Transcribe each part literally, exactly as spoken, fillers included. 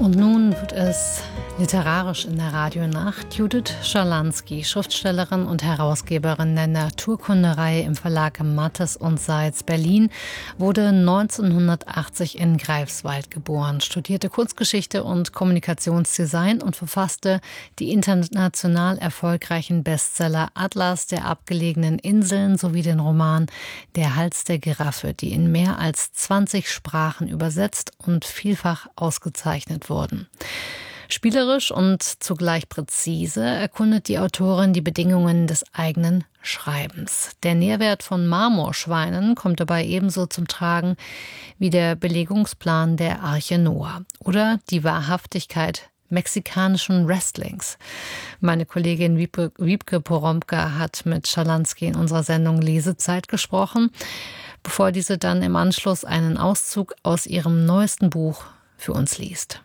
Und nun wird es literarisch in der Radionacht. Judith Schalansky, Schriftstellerin und Herausgeberin der Naturkundereihe im Verlag Mattes und Seitz Berlin, wurde neunzehnhundertachtzig in Greifswald geboren, studierte Kurzgeschichte und Kommunikationsdesign und verfasste die international erfolgreichen Bestseller Atlas der abgelegenen Inseln sowie den Roman Der Hals der Giraffe, die in mehr als zwanzig Sprachen übersetzt und vielfach ausgezeichnet wurden. Spielerisch und zugleich präzise erkundet die Autorin die Bedingungen des eigenen Schreibens. Der Nährwert von Marmorschweinen kommt dabei ebenso zum Tragen wie der Belegungsplan der Arche Noah oder die Wahrhaftigkeit mexikanischen Wrestlings. Meine Kollegin Wiebke, Wiebke Poromka hat mit Schalansky in unserer Sendung Lesezeit gesprochen, bevor diese dann im Anschluss einen Auszug aus ihrem neuesten Buch für uns liest.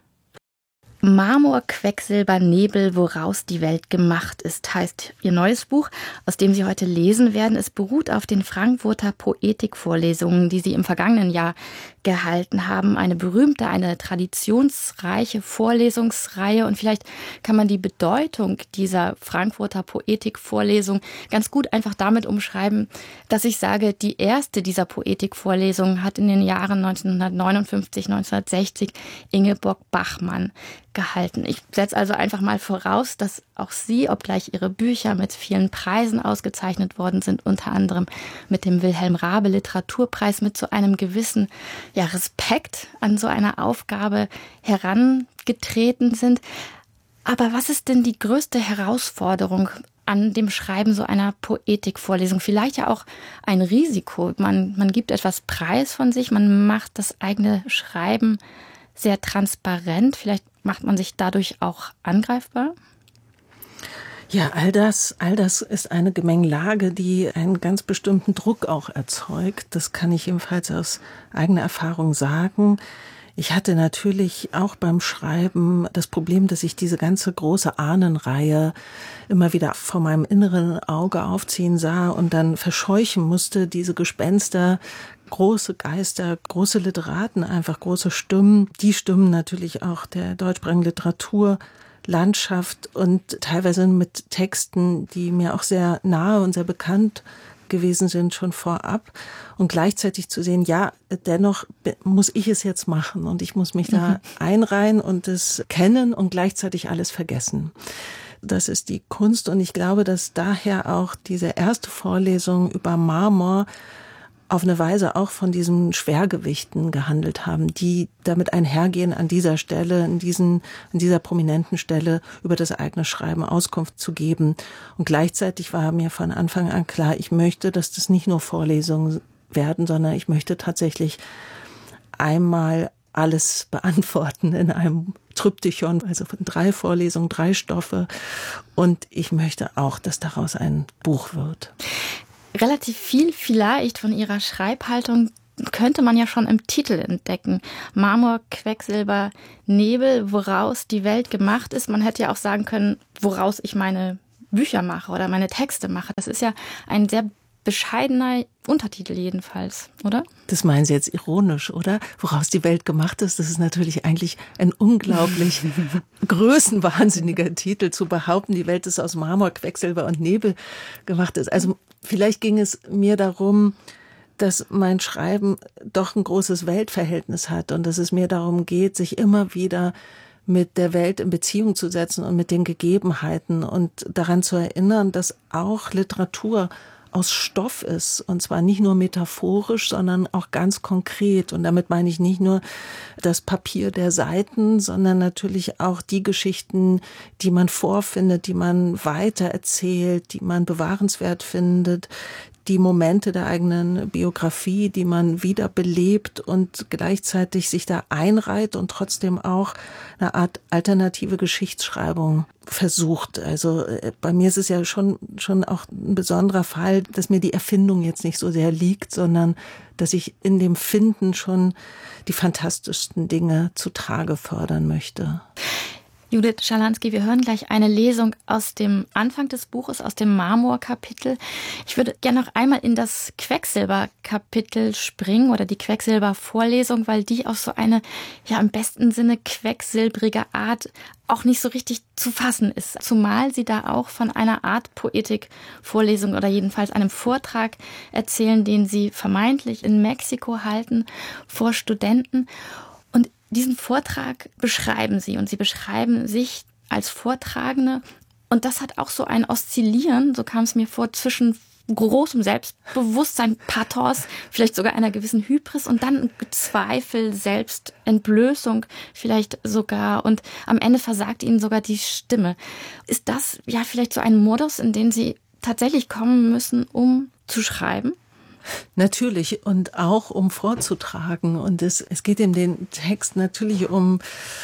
Marmor, Quecksilber, Nebel, woraus die Welt gemacht ist, heißt ihr neues Buch, aus dem Sie heute lesen werden. Es beruht auf den Frankfurter Poetikvorlesungen, die Sie im vergangenen Jahr gehalten haben. Eine berühmte, eine traditionsreiche Vorlesungsreihe. Und vielleicht kann man die Bedeutung dieser Frankfurter Poetikvorlesung ganz gut einfach damit umschreiben, dass ich sage, die erste dieser Poetikvorlesungen hat in den Jahren neunzehnhundertneunundfünfzig, neunzehnhundertsechzig Ingeborg Bachmann gehalten. Ich setze also einfach mal voraus, dass auch Sie, obgleich Ihre Bücher mit vielen Preisen ausgezeichnet worden sind, unter anderem mit dem Wilhelm Raabe Literaturpreis, mit so einem gewissen ja, Respekt an so eine Aufgabe herangetreten sind. Aber was ist denn die größte Herausforderung an dem Schreiben so einer Poetikvorlesung? Vielleicht ja auch ein Risiko. Man, man gibt etwas preis von sich, man macht das eigene Schreiben sehr transparent. Vielleicht macht man sich dadurch auch angreifbar? Ja, all das, all das ist eine Gemengelage, die einen ganz bestimmten Druck auch erzeugt. Das kann ich jedenfalls aus eigener Erfahrung sagen. Ich hatte natürlich auch beim Schreiben das Problem, dass ich diese ganze große Ahnenreihe immer wieder vor meinem inneren Auge aufziehen sah und dann verscheuchen musste, diese Gespenster, große Geister, große Literaten, einfach große Stimmen, die Stimmen natürlich auch der deutschsprachigen Literaturlandschaft und teilweise mit Texten, die mir auch sehr nahe und sehr bekannt gewesen sind schon vorab und gleichzeitig zu sehen, ja, dennoch muss ich es jetzt machen und ich muss mich da einreihen und es kennen und gleichzeitig alles vergessen. Das ist die Kunst und ich glaube, dass daher auch diese erste Vorlesung über Marmor auf eine Weise auch von diesen Schwergewichten gehandelt haben, die damit einhergehen, an dieser Stelle, in diesen, an dieser prominenten Stelle über das eigene Schreiben Auskunft zu geben. Und gleichzeitig war mir von Anfang an klar, ich möchte, dass das nicht nur Vorlesungen werden, sondern ich möchte tatsächlich einmal alles beantworten in einem Tryptychon, also von drei Vorlesungen, drei Stoffe. Und ich möchte auch, dass daraus ein Buch wird. Relativ viel vielleicht von Ihrer Schreibhaltung könnte man ja schon im Titel entdecken. Marmor, Quecksilber, Nebel, woraus die Welt gemacht ist. Man hätte ja auch sagen können, woraus ich meine Bücher mache oder meine Texte mache. Das ist ja ein sehr bescheidener Untertitel jedenfalls, oder? Das meinen Sie jetzt ironisch, oder? Woraus die Welt gemacht ist, das ist natürlich eigentlich ein unglaublich größenwahnsinniger Titel, zu behaupten, die Welt ist aus Marmor, Quecksilber und Nebel gemacht ist. Also vielleicht ging es mir darum, dass mein Schreiben doch ein großes Weltverhältnis hat und dass es mir darum geht, sich immer wieder mit der Welt in Beziehung zu setzen und mit den Gegebenheiten und daran zu erinnern, dass auch Literatur aus Stoff ist, und zwar nicht nur metaphorisch, sondern auch ganz konkret. Und damit meine ich nicht nur das Papier der Seiten, sondern natürlich auch die Geschichten, die man vorfindet, die man weitererzählt, die man bewahrenswert findet, die Momente der eigenen Biografie, die man wiederbelebt und gleichzeitig sich da einreiht und trotzdem auch eine Art alternative Geschichtsschreibung versucht. Also bei mir ist es ja schon schon auch ein besonderer Fall, dass mir die Erfindung jetzt nicht so sehr liegt, sondern dass ich in dem Finden schon die fantastischsten Dinge zutage fördern möchte. Judith Schalansky, wir hören gleich eine Lesung aus dem Anfang des Buches, aus dem Marmorkapitel. Ich würde gerne noch einmal in das Quecksilberkapitel springen oder die Quecksilbervorlesung, weil die auf so eine, ja im besten Sinne quecksilbrige Art auch nicht so richtig zu fassen ist. Zumal Sie da auch von einer Art Poetikvorlesung oder jedenfalls einem Vortrag erzählen, den Sie vermeintlich in Mexiko halten vor Studenten. Und diesen Vortrag beschreiben Sie und Sie beschreiben sich als Vortragende. Und das hat auch so ein Oszillieren, so kam es mir vor, zwischen großem Selbstbewusstsein, Pathos, vielleicht sogar einer gewissen Hybris und dann Zweifel, Selbstentblößung vielleicht sogar. Und am Ende versagt Ihnen sogar die Stimme. Ist das ja vielleicht so ein Modus, in den Sie tatsächlich kommen müssen, um zu schreiben? Natürlich, und auch um vorzutragen. Und es, es geht in den Text natürlich um,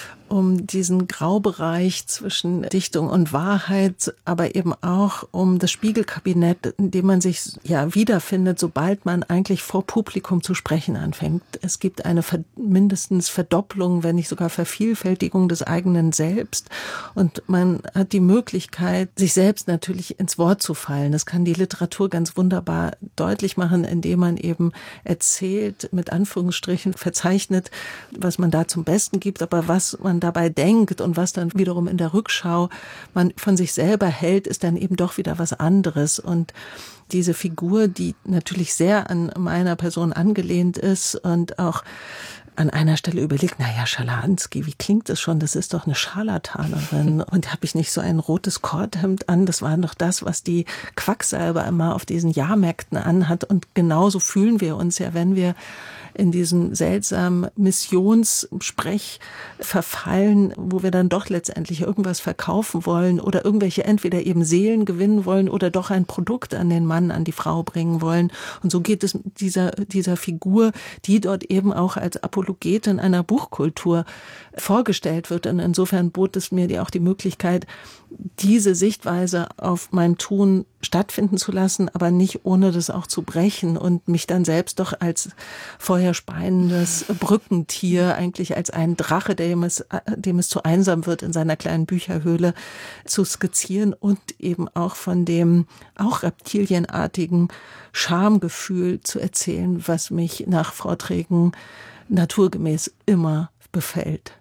um diesen Graubereich zwischen Dichtung und Wahrheit, aber eben auch um das Spiegelkabinett, in dem man sich ja wiederfindet, sobald man eigentlich vor Publikum zu sprechen anfängt. Es gibt eine ver- mindestens Verdopplung, wenn nicht sogar Vervielfältigung des eigenen Selbst. Und man hat die Möglichkeit, sich selbst natürlich ins Wort zu fallen. Das kann die Literatur ganz wunderbar deutlich machen, indem man eben erzählt, mit Anführungsstrichen verzeichnet, was man da zum Besten gibt, aber was man dabei denkt und was dann wiederum in der Rückschau man von sich selber hält, ist dann eben doch wieder was anderes. Und diese Figur, die natürlich sehr an meiner Person angelehnt ist und auch an einer Stelle überlegt, naja, Schalansky, wie klingt das schon? Das ist doch eine Scharlatanerin. Und habe ich nicht so ein rotes Kordhemd an? Das war doch das, was die Quacksalber immer auf diesen Jahrmärkten anhat. Und genauso fühlen wir uns ja, wenn wir in diesen seltsamen Missionssprech verfallen, wo wir dann doch letztendlich irgendwas verkaufen wollen oder irgendwelche entweder eben Seelen gewinnen wollen oder doch ein Produkt an den Mann, an die Frau bringen wollen. Und so geht es dieser, dieser Figur, die dort eben auch als Apologetin einer Buchkultur vorgestellt wird. Und insofern bot es mir auch die Möglichkeit, diese Sichtweise auf mein Tun stattfinden zu lassen, aber nicht ohne das auch zu brechen und mich dann selbst doch als vorher speiendes Brückentier, eigentlich als ein Drache, dem es, dem es zu einsam wird, in seiner kleinen Bücherhöhle zu skizzieren und eben auch von dem auch reptilienartigen Schamgefühl zu erzählen, was mich nach Vorträgen naturgemäß immer befällt.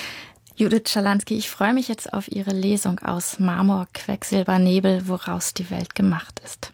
Judith Schalansky, ich freue mich jetzt auf Ihre Lesung aus Marmor, Quecksilber, Nebel, woraus die Welt gemacht ist.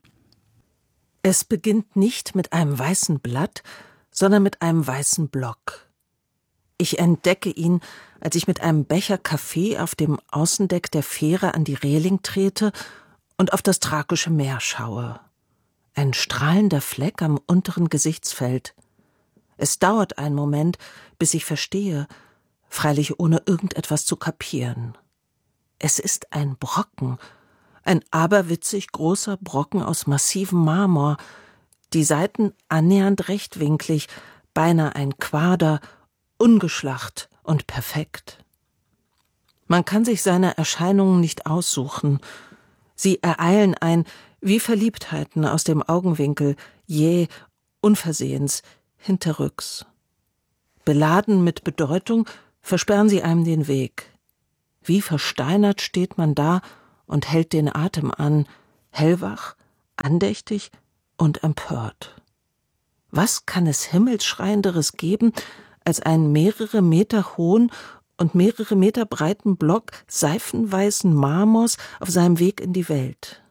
Es beginnt nicht mit einem weißen Blatt, sondern mit einem weißen Block. Ich entdecke ihn, als ich mit einem Becher Kaffee auf dem Außendeck der Fähre an die Reling trete und auf das Thrakische Meer schaue. Ein strahlender Fleck am unteren Gesichtsfeld. Es dauert einen Moment, bis ich verstehe, freilich ohne irgendetwas zu kapieren. Es ist ein Brocken, ein aberwitzig großer Brocken aus massivem Marmor, die Seiten annähernd rechtwinklig, beinahe ein Quader, ungeschlacht und perfekt. Man kann sich seine Erscheinungen nicht aussuchen. Sie ereilen ein wie Verliebtheiten aus dem Augenwinkel, jäh, unversehens, hinterrücks. Beladen mit Bedeutung versperren sie einem den Weg. Wie versteinert steht man da und hält den Atem an, hellwach, andächtig und empört. Was kann es Himmelschreienderes geben, als einen mehrere Meter hohen und mehrere Meter breiten Block seifenweißen Marmors auf seinem Weg in die Welt?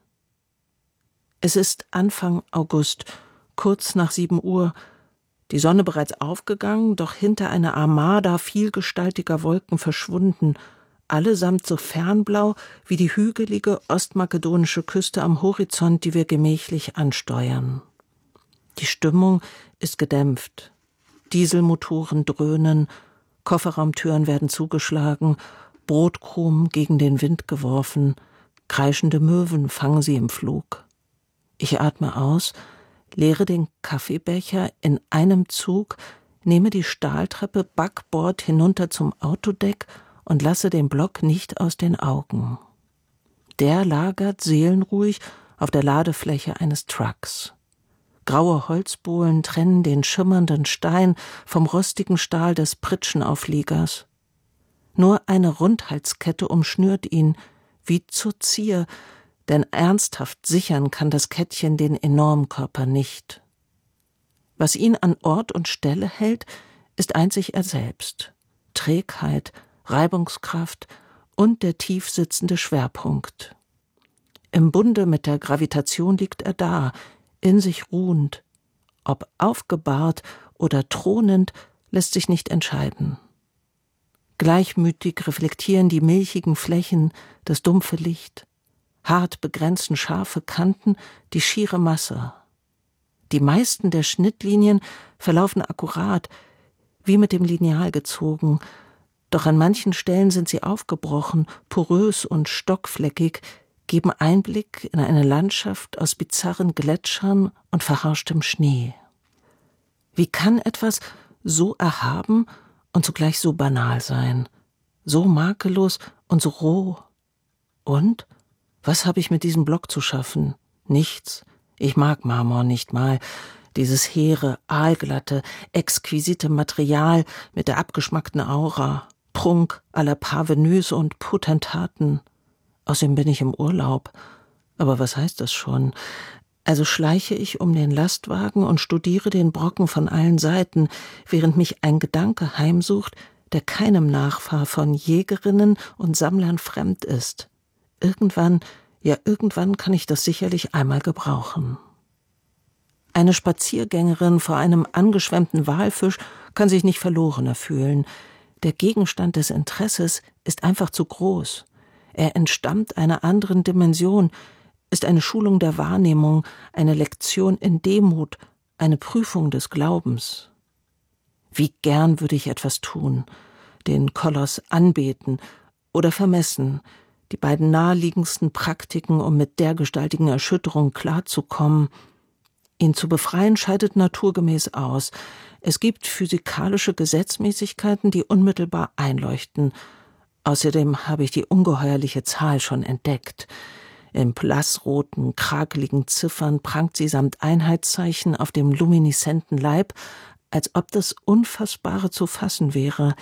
Es ist Anfang August, kurz nach sieben Uhr, die Sonne bereits aufgegangen, doch hinter einer Armada vielgestaltiger Wolken verschwunden, allesamt so fernblau wie die hügelige ostmakedonische Küste am Horizont, die wir gemächlich ansteuern. Die Stimmung ist gedämpft. Dieselmotoren dröhnen, Kofferraumtüren werden zugeschlagen, Brotkrumen gegen den Wind geworfen, kreischende Möwen fangen sie im Flug. Ich atme aus, leere den Kaffeebecher in einem Zug, nehme die Stahltreppe Backbord hinunter zum Autodeck und lasse den Block nicht aus den Augen. Der lagert seelenruhig auf der Ladefläche eines Trucks. Graue Holzbohlen trennen den schimmernden Stein vom rostigen Stahl des Pritschenaufliegers. Nur eine Rundhalskette umschnürt ihn, wie zur Zier, denn ernsthaft sichern kann das Kettchen den Enormkörper nicht. Was ihn an Ort und Stelle hält, ist einzig er selbst. Trägheit, Reibungskraft und der tief sitzende Schwerpunkt. Im Bunde mit der Gravitation liegt er da, in sich ruhend. Ob aufgebahrt oder thronend, lässt sich nicht entscheiden. Gleichmütig reflektieren die milchigen Flächen das dumpfe Licht. Hart begrenzen scharfe Kanten die schiere Masse. Die meisten der Schnittlinien verlaufen akkurat, wie mit dem Lineal gezogen, doch an manchen Stellen sind sie aufgebrochen, porös und stockfleckig, geben Einblick in eine Landschaft aus bizarren Gletschern und verrauschtem Schnee. Wie kann etwas so erhaben und zugleich so banal sein, so makellos und so roh? Und was habe ich mit diesem Block zu schaffen? Nichts. Ich mag Marmor nicht mal. Dieses hehre, aalglatte, exquisite Material mit der abgeschmackten Aura, Prunk aller Parvenus und Potentaten. Außerdem bin ich im Urlaub. Aber was heißt das schon? Also schleiche ich um den Lastwagen und studiere den Brocken von allen Seiten, während mich ein Gedanke heimsucht, der keinem Nachfahr von Jägerinnen und Sammlern fremd ist. Irgendwann, ja irgendwann kann ich das sicherlich einmal gebrauchen. Eine Spaziergängerin vor einem angeschwemmten Walfisch kann sich nicht verlorener fühlen. Der Gegenstand des Interesses ist einfach zu groß. Er entstammt einer anderen Dimension, ist eine Schulung der Wahrnehmung, eine Lektion in Demut, eine Prüfung des Glaubens. Wie gern würde ich etwas tun, den Koloss anbeten oder vermessen, die beiden naheliegendsten Praktiken, um mit dergestaltigen Erschütterung klarzukommen. Ihn zu befreien scheidet naturgemäß aus. Es gibt physikalische Gesetzmäßigkeiten, die unmittelbar einleuchten. Außerdem habe ich die ungeheuerliche Zahl schon entdeckt. In blassroten, krakeligen Ziffern prangt sie samt Einheitszeichen auf dem lumineszenten Leib, als ob das Unfassbare zu fassen wäre.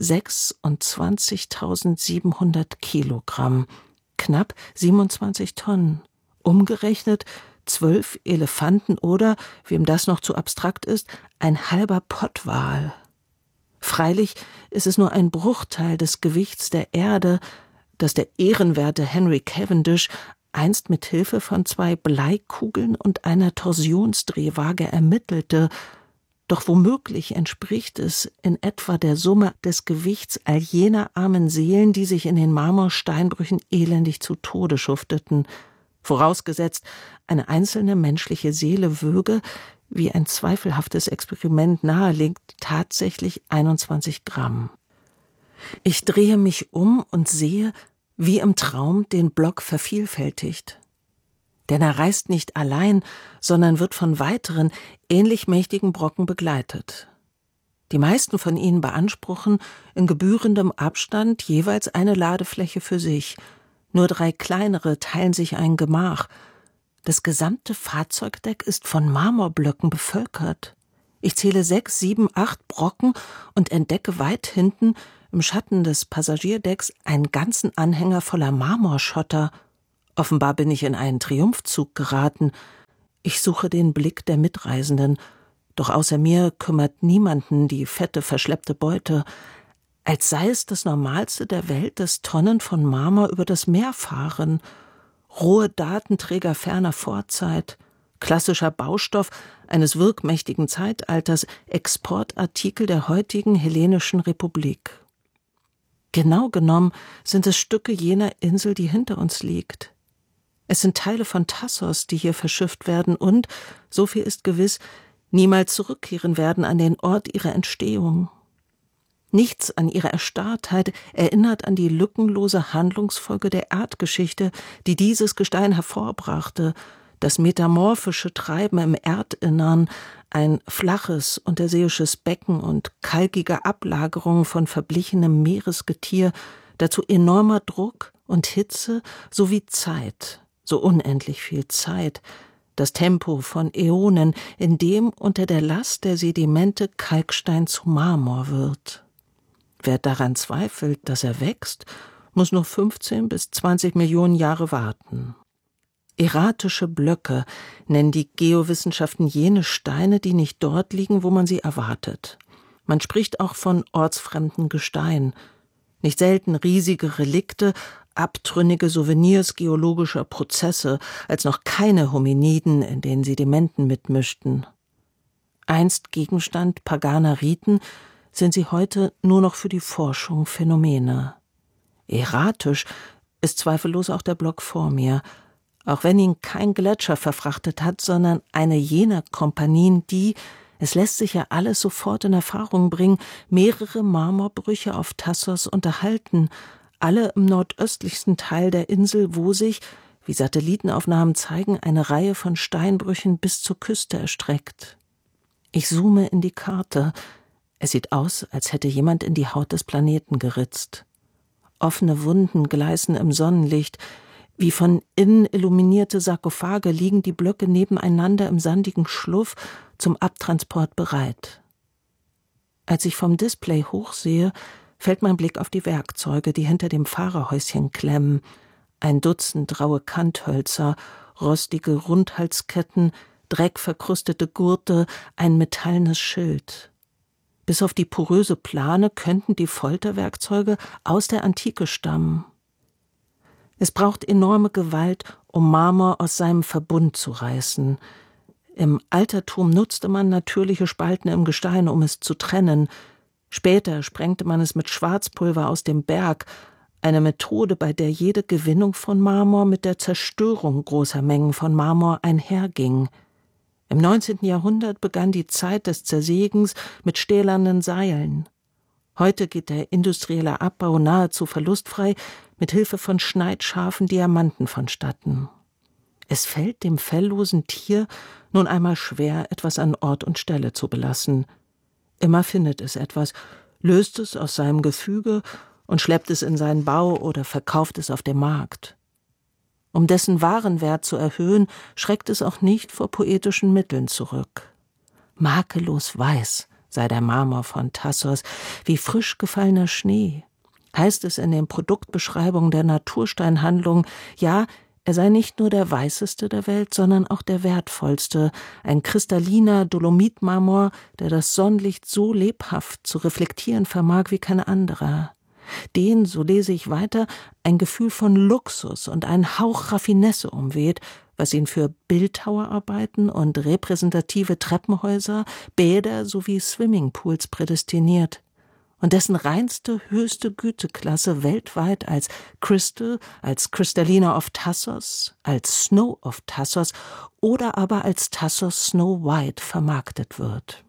sechsundzwanzigtausendsiebenhundert Kilogramm, knapp siebenundzwanzig Tonnen. Umgerechnet zwölf Elefanten oder, wem das noch zu abstrakt ist, ein halber Pottwal. Freilich ist es nur ein Bruchteil des Gewichts der Erde, das der ehrenwerte Henry Cavendish einst mit Hilfe von zwei Bleikugeln und einer Torsionsdrehwaage ermittelte, doch womöglich entspricht es in etwa der Summe des Gewichts all jener armen Seelen, die sich in den Marmorsteinbrüchen elendig zu Tode schufteten, vorausgesetzt, eine einzelne menschliche Seele wöge, wie ein zweifelhaftes Experiment nahelegt, tatsächlich einundzwanzig Gramm. Ich drehe mich um und sehe, wie im Traum, den Block vervielfältigt. Denn er reist nicht allein, sondern wird von weiteren, ähnlich mächtigen Brocken begleitet. Die meisten von ihnen beanspruchen in gebührendem Abstand jeweils eine Ladefläche für sich. Nur drei kleinere teilen sich ein Gemach. Das gesamte Fahrzeugdeck ist von Marmorblöcken bevölkert. Ich zähle sechs, sieben, acht Brocken und entdecke weit hinten im Schatten des Passagierdecks einen ganzen Anhänger voller Marmorschotter. Offenbar bin ich in einen Triumphzug geraten. Ich suche den Blick der Mitreisenden, doch außer mir kümmert niemanden die fette, verschleppte Beute, als sei es das Normalste der Welt, dass Tonnen von Marmor über das Meer fahren. Rohe Datenträger ferner Vorzeit, klassischer Baustoff eines wirkmächtigen Zeitalters, Exportartikel der heutigen hellenischen Republik. Genau genommen sind es Stücke jener Insel, die hinter uns liegt. Es sind Teile von Tassos, die hier verschifft werden und, so viel ist gewiss, niemals zurückkehren werden an den Ort ihrer Entstehung. Nichts an ihrer Erstarrtheit erinnert an die lückenlose Handlungsfolge der Erdgeschichte, die dieses Gestein hervorbrachte, das metamorphische Treiben im Erdinnern, ein flaches unterseeisches Becken und kalkige Ablagerung von verblichenem Meeresgetier, dazu enormer Druck und Hitze sowie Zeit, so unendlich viel Zeit, das Tempo von Äonen, in dem unter der Last der Sedimente Kalkstein zu Marmor wird. Wer daran zweifelt, dass er wächst, muss noch fünfzehn bis zwanzig Millionen Jahre warten. Erratische Blöcke nennen die Geowissenschaften jene Steine, die nicht dort liegen, wo man sie erwartet. Man spricht auch von ortsfremden Gestein. Nicht selten riesige Relikte, abtrünnige Souvenirs geologischer Prozesse, als noch keine Hominiden in den Sedimenten mitmischten. Einst Gegenstand paganer Riten, sind sie heute nur noch für die Forschung Phänomene. Erratisch ist zweifellos auch der Block vor mir, auch wenn ihn kein Gletscher verfrachtet hat, sondern eine jener Kompanien, die, es lässt sich ja alles sofort in Erfahrung bringen, mehrere Marmorbrüche auf Thasos unterhalten, alle im nordöstlichsten Teil der Insel, wo sich, wie Satellitenaufnahmen zeigen, eine Reihe von Steinbrüchen bis zur Küste erstreckt. Ich zoome in die Karte. Es sieht aus, als hätte jemand in die Haut des Planeten geritzt. Offene Wunden gleißen im Sonnenlicht. Wie von innen illuminierte Sarkophage liegen die Blöcke nebeneinander im sandigen Schluff zum Abtransport bereit. Als ich vom Display hochsehe, fällt mein Blick auf die Werkzeuge, die hinter dem Fahrerhäuschen klemmen. Ein Dutzend raue Kanthölzer, rostige Rundhalsketten, dreckverkrustete Gurte, ein metallenes Schild. Bis auf die poröse Plane könnten die Folterwerkzeuge aus der Antike stammen. Es braucht enorme Gewalt, um Marmor aus seinem Verbund zu reißen. Im Altertum nutzte man natürliche Spalten im Gestein, um es zu trennen. Später sprengte man es mit Schwarzpulver aus dem Berg, eine Methode, bei der jede Gewinnung von Marmor mit der Zerstörung großer Mengen von Marmor einherging. Im neunzehnten Jahrhundert begann die Zeit des Zersägens mit stählernen Seilen. Heute geht der industrielle Abbau nahezu verlustfrei mit Hilfe von schneidscharfen Diamanten vonstatten. Es fällt dem felllosen Tier nun einmal schwer, etwas an Ort und Stelle zu belassen. Immer findet es etwas, löst es aus seinem Gefüge und schleppt es in seinen Bau oder verkauft es auf dem Markt. Um dessen Warenwert zu erhöhen, schreckt es auch nicht vor poetischen Mitteln zurück. Makellos weiß sei der Marmor von Thasos, wie frisch gefallener Schnee, heißt es in den Produktbeschreibungen der Natursteinhandlung. Ja, er sei nicht nur der weißeste der Welt, sondern auch der wertvollste, ein kristalliner Dolomitmarmor, der das Sonnenlicht so lebhaft zu reflektieren vermag wie kein anderer. Den, so lese ich weiter, ein Gefühl von Luxus und ein Hauch Raffinesse umweht, was ihn für Bildhauerarbeiten und repräsentative Treppenhäuser, Bäder sowie Swimmingpools prädestiniert, und dessen reinste, höchste Güteklasse weltweit als Crystal, als Crystallina of Thasos, als Snow of Thasos oder aber als Thasos Snow White vermarktet wird.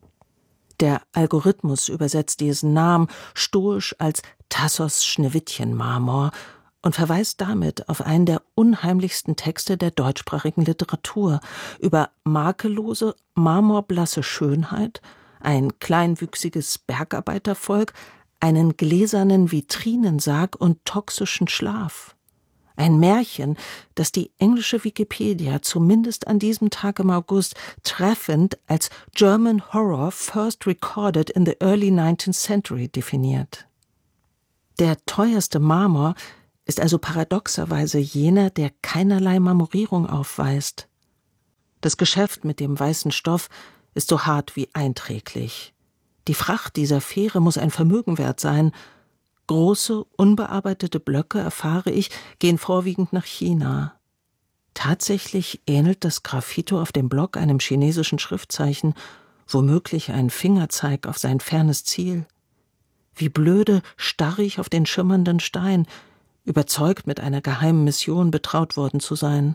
Der Algorithmus übersetzt diesen Namen stoisch als Thasos Schneewittchen-Marmor und verweist damit auf einen der unheimlichsten Texte der deutschsprachigen Literatur über makellose, marmorblasse Schönheit, ein kleinwüchsiges Bergarbeitervolk, einen gläsernen Vitrinensarg und toxischen Schlaf. Ein Märchen, das die englische Wikipedia zumindest an diesem Tag im August treffend als German Horror first recorded in the early nineteenth century definiert. Der teuerste Marmor ist also paradoxerweise jener, der keinerlei Marmorierung aufweist. Das Geschäft mit dem weißen Stoff ist so hart wie einträglich. Die Fracht dieser Fähre muss ein Vermögen wert sein. Große, unbearbeitete Blöcke, erfahre ich, gehen vorwiegend nach China. Tatsächlich ähnelt das Graffito auf dem Block einem chinesischen Schriftzeichen, womöglich ein Fingerzeig auf sein fernes Ziel. Wie blöde starre ich auf den schimmernden Stein, überzeugt, mit einer geheimen Mission betraut worden zu sein.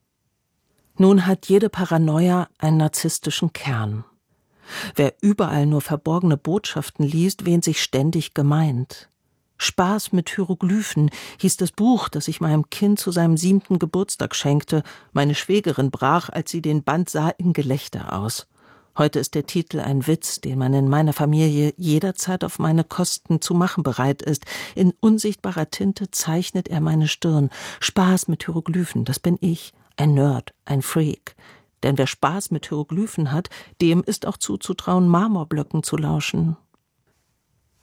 Nun hat jede Paranoia einen narzisstischen Kern. Wer überall nur verborgene Botschaften liest, wähnt sich ständig gemeint. Spaß mit Hieroglyphen hieß das Buch, das ich meinem Kind zu seinem siebten Geburtstag schenkte. Meine Schwägerin brach, als sie den Band sah, in Gelächter aus. Heute ist der Titel ein Witz, den man in meiner Familie jederzeit auf meine Kosten zu machen bereit ist. In unsichtbarer Tinte zeichnet er meine Stirn. Spaß mit Hieroglyphen, das bin ich, ein Nerd, ein Freak. Denn wer Spaß mit Hieroglyphen hat, dem ist auch zuzutrauen, Marmorblöcken zu lauschen.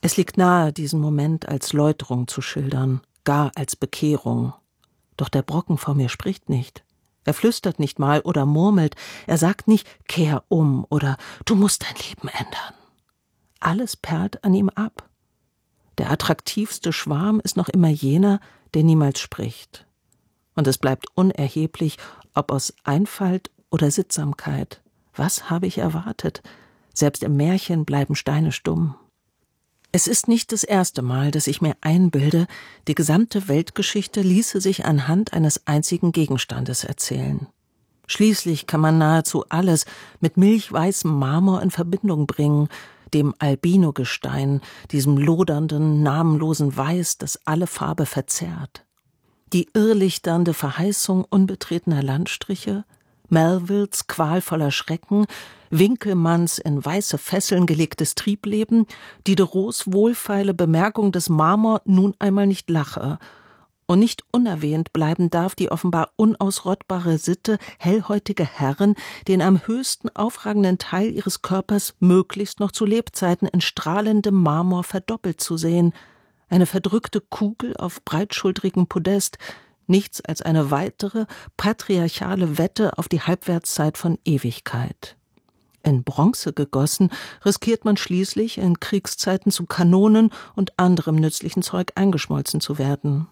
Es liegt nahe, diesen Moment als Läuterung zu schildern, gar als Bekehrung. Doch der Brocken vor mir spricht nicht. Er flüstert nicht mal oder murmelt. Er sagt nicht, kehr um oder du musst dein Leben ändern. Alles perlt an ihm ab. Der attraktivste Schwarm ist noch immer jener, der niemals spricht. Und es bleibt unerheblich, ob aus Einfalt oder Sittsamkeit. Was habe ich erwartet? Selbst im Märchen bleiben Steine stumm. Es ist nicht das erste Mal, dass ich mir einbilde, die gesamte Weltgeschichte ließe sich anhand eines einzigen Gegenstandes erzählen. Schließlich kann man nahezu alles mit milchweißem Marmor in Verbindung bringen, dem Albino-Gestein, diesem lodernden, namenlosen Weiß, das alle Farbe verzerrt. Die irrlichternde Verheißung unbetretener Landstriche, Melvilles qualvoller Schrecken, Winkelmanns in weiße Fesseln gelegtes Triebleben, Diderots wohlfeile Bemerkung, dass Marmor nun einmal nicht lache. Und nicht unerwähnt bleiben darf die offenbar unausrottbare Sitte, hellhäutige Herren, den am höchsten aufragenden Teil ihres Körpers möglichst noch zu Lebzeiten in strahlendem Marmor verdoppelt zu sehen. Eine verdrückte Kugel auf breitschultrigem Podest, nichts als eine weitere patriarchale Wette auf die Halbwertszeit von Ewigkeit. In Bronze gegossen, riskiert man schließlich in Kriegszeiten zu Kanonen und anderem nützlichen Zeug eingeschmolzen zu werden.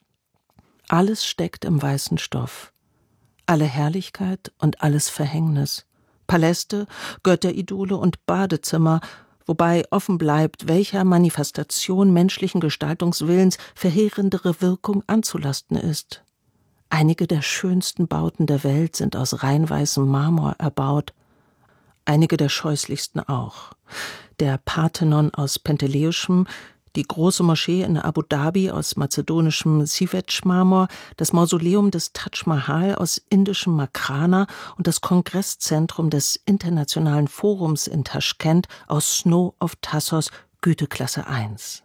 Alles steckt im weißen Stoff. Alle Herrlichkeit und alles Verhängnis. Paläste, Götteridole und Badezimmer, wobei offen bleibt, welcher Manifestation menschlichen Gestaltungswillens verheerendere Wirkung anzulasten ist. Einige der schönsten Bauten der Welt sind aus rein weißem Marmor erbaut, einige der scheußlichsten auch. Der Parthenon aus penteleischem, die große Moschee in Abu Dhabi aus mazedonischem Sivetsch-Marmor, das Mausoleum des Taj Mahal aus indischem Makrana und das Kongresszentrum des Internationalen Forums in Taschkent aus Snow of Tassos, Güteklasse eins.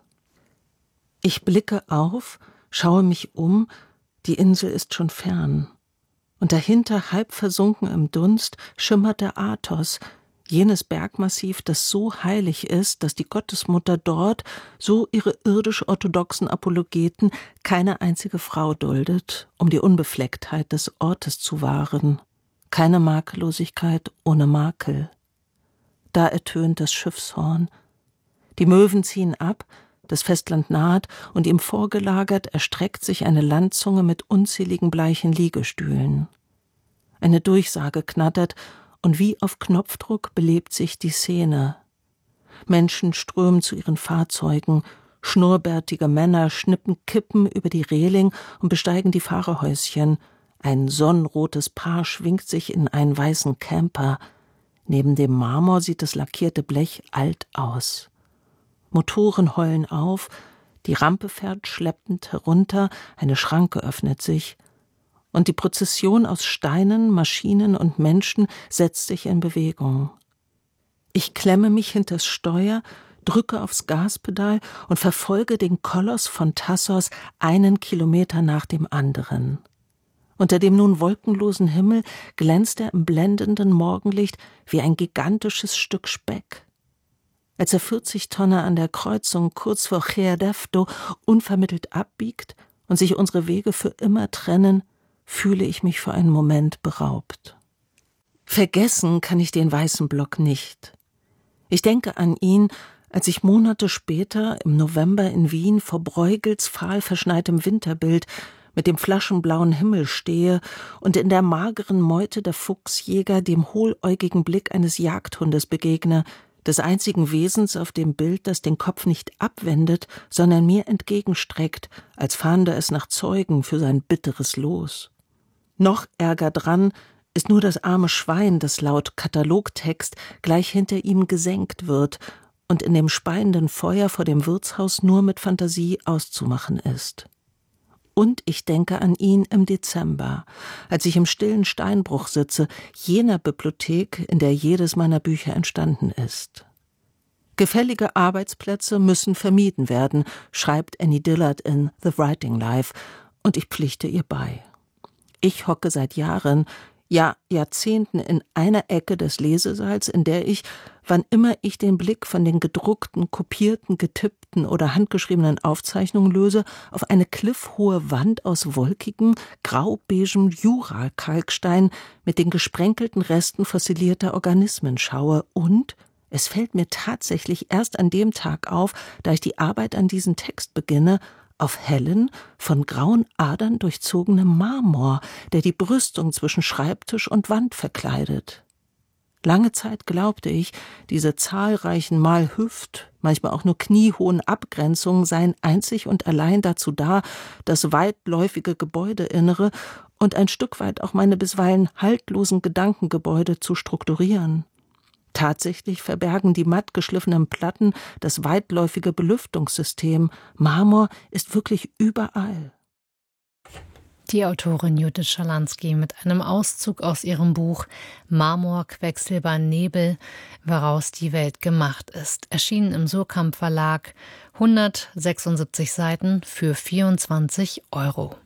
Ich blicke auf, schaue mich um, die Insel ist schon fern. Und dahinter, halb versunken im Dunst, schimmert der Athos, jenes Bergmassiv, das so heilig ist, dass die Gottesmutter dort, so ihre irdisch-orthodoxen Apologeten, keine einzige Frau duldet, um die Unbeflecktheit des Ortes zu wahren. Keine Makellosigkeit ohne Makel. Da ertönt das Schiffshorn. Die Möwen ziehen ab, das Festland naht, und ihm vorgelagert erstreckt sich eine Landzunge mit unzähligen bleichen Liegestühlen. Eine Durchsage knattert, und wie auf Knopfdruck belebt sich die Szene. Menschen strömen zu ihren Fahrzeugen, schnurrbärtige Männer schnippen Kippen über die Reling und besteigen die Fahrerhäuschen. Ein sonnenrotes Paar schwingt sich in einen weißen Camper. Neben dem Marmor sieht das lackierte Blech alt aus. Motoren heulen auf, die Rampe fährt schleppend herunter, eine Schranke öffnet sich. Und die Prozession aus Steinen, Maschinen und Menschen setzt sich in Bewegung. Ich klemme mich hinters Steuer, drücke aufs Gaspedal und verfolge den Koloss von Tassos einen Kilometer nach dem anderen. Unter dem nun wolkenlosen Himmel glänzt er im blendenden Morgenlicht wie ein gigantisches Stück Speck. Als der vierzig-Tonner an der Kreuzung kurz vor Cherdefdo unvermittelt abbiegt und sich unsere Wege für immer trennen, fühle ich mich für einen Moment beraubt. Vergessen kann ich den weißen Block nicht. Ich denke an ihn, als ich Monate später im November in Wien vor Bruegels fahl verschneitem Winterbild mit dem flaschenblauen Himmel stehe und in der mageren Meute der Fuchsjäger dem hohläugigen Blick eines Jagdhundes begegne, des einzigen Wesens auf dem Bild, das den Kopf nicht abwendet, sondern mir entgegenstreckt, als fahnde es nach Zeugen für sein bitteres Los. Noch ärger dran ist nur das arme Schwein, das laut Katalogtext gleich hinter ihm gesenkt wird und in dem speienden Feuer vor dem Wirtshaus nur mit Fantasie auszumachen ist. Und ich denke an ihn im Dezember, als ich im stillen Steinbruch sitze, jener Bibliothek, in der jedes meiner Bücher entstanden ist. Gefällige Arbeitsplätze müssen vermieden werden, schreibt Annie Dillard in The Writing Life, und ich pflichte ihr bei. Ich hocke seit Jahren, ja Jahrzehnten in einer Ecke des Lesesaals, in der ich, wann immer ich den Blick von den gedruckten, kopierten, getippten oder handgeschriebenen Aufzeichnungen löse, auf eine kliffhohe Wand aus wolkigem, grau-beigem Jura-Kalkstein mit den gesprenkelten Resten fossilierter Organismen schaue und es fällt mir tatsächlich erst an dem Tag auf, da ich die Arbeit an diesem Text beginne, auf hellen, von grauen Adern durchzogenem Marmor, der die Brüstung zwischen Schreibtisch und Wand verkleidet. Lange Zeit glaubte ich, diese zahlreichen, mal hüft-, manchmal auch nur kniehohen Abgrenzungen seien einzig und allein dazu da, das weitläufige Gebäudeinnere und ein Stück weit auch meine bisweilen haltlosen Gedankengebäude zu strukturieren. Tatsächlich verbergen die matt geschliffenen Platten das weitläufige Belüftungssystem. Marmor ist wirklich überall. Die Autorin Judith Schalansky mit einem Auszug aus ihrem Buch Marmor, Quecksilber, Nebel, woraus die Welt gemacht ist. Erschienen im Surkamp Verlag, hundertsechsundsiebzig Seiten für vierundzwanzig Euro.